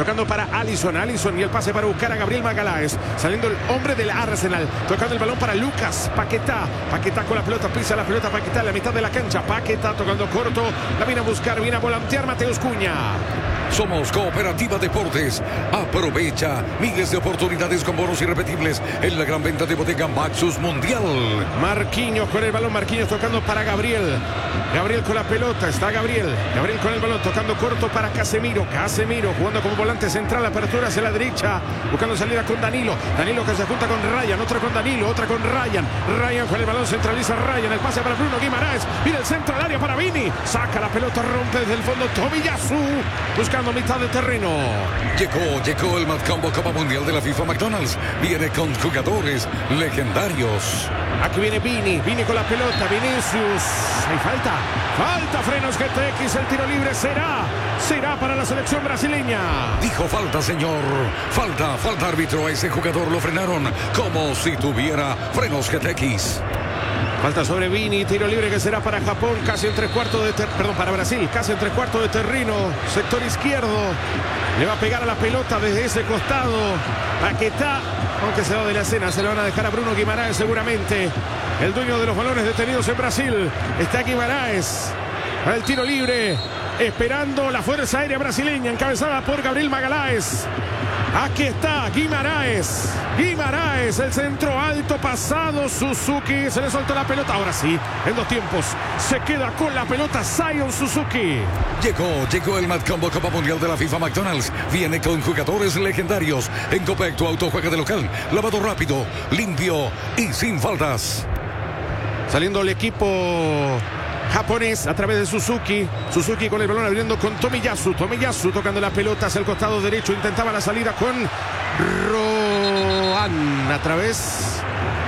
tocando para Alisson y el pase para buscar a Gabriel Magalhães, saliendo el hombre del Arsenal, tocando el balón para Lucas Paquetá con la pelota, pisa la pelota Paquetá en la mitad de la cancha, Paquetá tocando corto, la viene a buscar, viene a volantear Mateus Cunha. Somos Cooperativa Deportes. Aprovecha miles de oportunidades con bonos irrepetibles en la gran venta de bodega Maxus Mundial. Marquinhos con el balón, Marquinhos tocando para Gabriel con la pelota, está Gabriel con el balón, tocando corto para Casemiro jugando como volante central, apertura hacia la derecha, buscando salida con Danilo que se junta con Ryan, otra con Danilo, otra con Ryan con el balón, centraliza Ryan, el pase para Bruno Guimaraes, viene el centro al área para Vini, saca la pelota, rompe desde el fondo Tomiyasu, buscando mitad de terreno. Llegó el Mad Combo Copa Mundial de la FIFA McDonald's, viene con jugadores legendarios. Aquí viene Vini con la pelota, Vinicius, hay falta, frenos GTX, el tiro libre será para la selección brasileña. Dijo falta, señor, falta árbitro, a ese jugador lo frenaron como si tuviera frenos GTX. Falta sobre Vini, tiro libre que será para Japón, casi en para Brasil, casi en 3/4 de terreno, sector izquierdo. Le va a pegar a la pelota desde ese costado. Paquetá, aunque se va de la escena, se lo van a dejar a Bruno Guimaraes seguramente. El dueño de los balones detenidos en Brasil. Está Guimaraes para el tiro libre, esperando la fuerza aérea brasileña, encabezada por Gabriel Magalhães. Aquí está Guimaraes, el centro alto pasado, Suzuki, se le soltó la pelota, ahora sí, en 2 tiempos, se queda con la pelota Zion Suzuki. Llegó el Mad Combo Copa Mundial de la FIFA McDonald's, viene con jugadores legendarios, en Copec tu auto juega de local, lavado rápido, limpio y sin faltas. Saliendo el equipo japonés a través de Suzuki con el balón abriendo con Tomiyasu tocando la pelota hacia el costado derecho, intentaba la salida con Rohan a través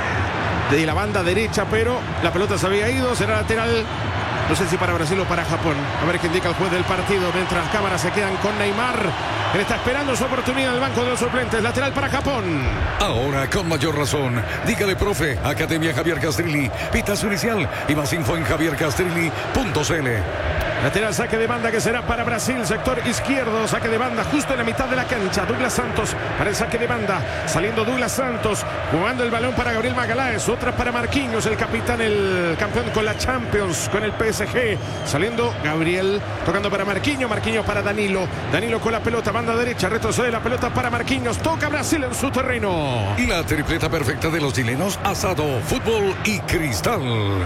de la banda derecha, pero la pelota se había ido, será lateral, no sé si para Brasil o para Japón, a ver qué indica el juez del partido, mientras las cámaras se quedan con Neymar, él está esperando su oportunidad en el banco de los suplentes, lateral para Japón. Ahora con mayor razón, dígale profe, Academia Javier Castrilli, pitazo inicial y más info en javiercastrilli.cl. Lateral, saque de banda que será para Brasil, sector izquierdo, saque de banda justo en la mitad de la cancha. Douglas Santos para el saque de banda, saliendo Douglas Santos, jugando el balón para Gabriel Magalhães, otra para Marquinhos, el capitán, el campeón con la Champions, con el PSG, saliendo Gabriel, tocando para Marquinhos para Danilo con la pelota, banda derecha, retrocede la pelota para Marquinhos, toca Brasil en su terreno. Y la tripleta perfecta de los chilenos, asado, fútbol y cristal.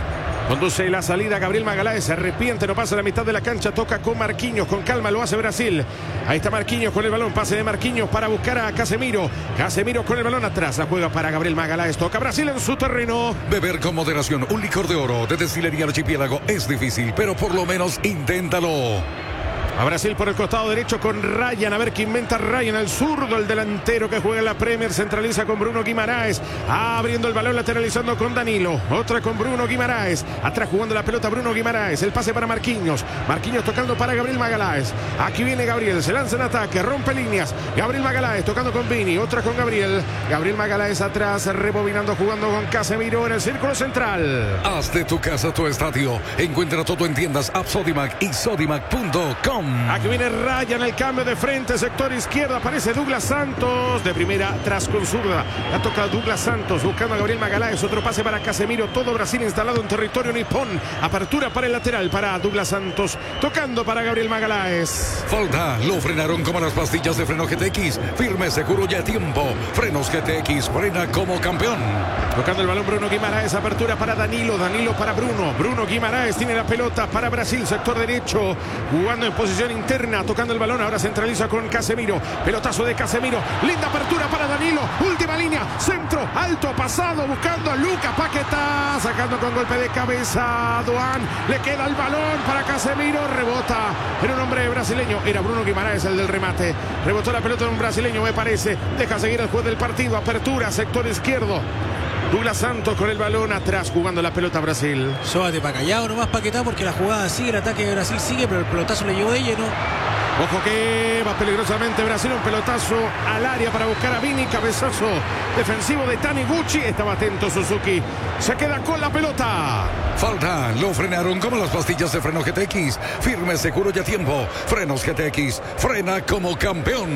Conduce la salida Gabriel Magalhães, se arrepiente, no pasa la mitad de la cancha, toca con Marquinhos, con calma lo hace Brasil. Ahí está Marquinhos con el balón, pase de Marquinhos para buscar a Casemiro con el balón atrás, la juega para Gabriel Magalhães, toca Brasil en su terreno. Beber con moderación un licor de oro de Destilería Archipiélago es difícil, pero por lo menos inténtalo. A Brasil por el costado derecho con Ryan, a ver qué inventa Ryan, el zurdo, el delantero que juega en la Premier, centraliza con Bruno Guimaraes, abriendo el balón, lateralizando con Danilo, otra con Bruno Guimaraes, atrás jugando la pelota Bruno Guimaraes, el pase para Marquinhos tocando para Gabriel Magalhães, aquí viene Gabriel, se lanza en ataque, rompe líneas, Gabriel Magalhães tocando con Vini, otra con Gabriel Magalhães atrás, rebobinando, jugando con Casemiro en el círculo central. Haz de tu casa tu estadio, encuentra todo en tiendas App Sodimac y Sodimac.com. Aquí viene Ryan, el cambio de frente, sector izquierdo, aparece Douglas Santos, de primera tras con zurda, la toca Douglas Santos, buscando a Gabriel Magalhães, otro pase para Casemiro, todo Brasil instalado en territorio nipón, apertura para el lateral, para Douglas Santos, tocando para Gabriel Magalhães. Falta, lo frenaron como las pastillas de freno GTX, firme, seguro y a tiempo, frenos GTX, frena como campeón. Tocando el balón Bruno Guimaraes, apertura para Danilo para Bruno Guimaraes tiene la pelota para Brasil, sector derecho, jugando en posición interna, tocando el balón, ahora centraliza con Casemiro, pelotazo de Casemiro, linda apertura para Danilo, última línea, centro, alto, pasado, buscando a Lucas Paquetá, sacando con golpe de cabeza, Duan, le queda el balón para Casemiro, rebota, era un hombre brasileño, era Bruno Guimaraes el del remate, rebotó la pelota en un brasileño me parece, deja seguir el juez del partido, apertura, sector izquierdo, Douglas Santos con el balón atrás jugando la pelota a Brasil. Sóbate para callado nomás Paquetá porque la jugada sigue, el ataque de Brasil sigue, pero el pelotazo le llevó de lleno. Ojo que va peligrosamente Brasil, un pelotazo al área para buscar a Vini, cabezazo defensivo de Taniguchi, estaba atento Suzuki, se queda con la pelota. Falta, lo frenaron como las pastillas de freno GTX, firme, seguro y a tiempo, frenos GTX, frena como campeón.